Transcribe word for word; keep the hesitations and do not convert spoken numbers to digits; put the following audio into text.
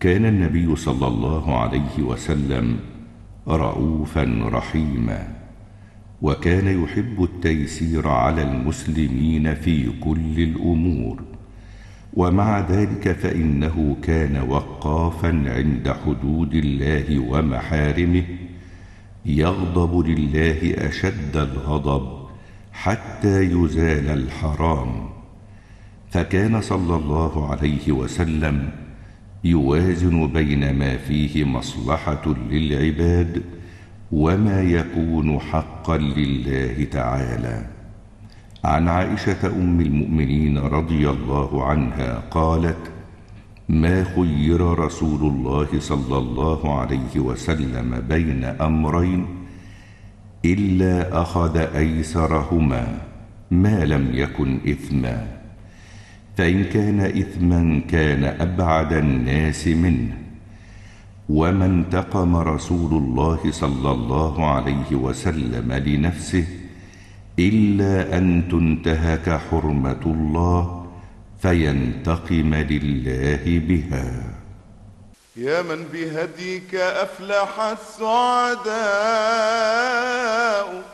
كان النبي صلى الله عليه وسلم رؤوفا رحيما، وكان يحب التيسير على المسلمين في كل الأمور، ومع ذلك فإنه كان وقافا عند حدود الله ومحارمه، يغضب لله أشد الغضب حتى يزال الحرام. فكان صلى الله عليه وسلم يوازن بين ما فيه مصلحة للعباد وما يكون حقا لله تعالى. عن عائشة أم المؤمنين رضي الله عنها قالت: ما خير رسول الله صلى الله عليه وسلم بين أمرين إلا أخذ أيسرهما ما لم يكن إثما، فإن كان إثما كان أبعد الناس منه. وما انتقم رسول الله صلى الله عليه وسلم لنفسه إلا أن تنتهك حرمة الله فينتقم لله بها. يا من بهديك أفلح السعداء،